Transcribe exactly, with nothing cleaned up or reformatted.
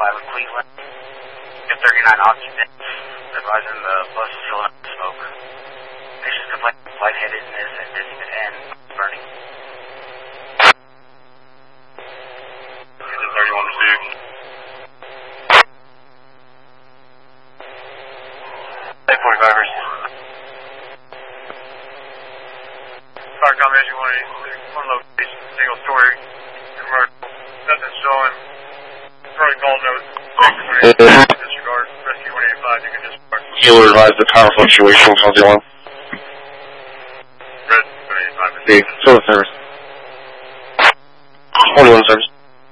five in Cleveland. Get thirty-nine occupants. Advising the bus is filling up with smoke. Patients complain of lightheadedness and dizziness and burning. thirty-one received. eight forty-fivers. Fire combination one eighty-six, one location, single story, commercial, nothing showing. Protocol note, disregard, rescue one eighty-five, you can disregard. Healer advised the power fluctuation, how's the alarm? Red, one eighty-five. The total service. forty-one service.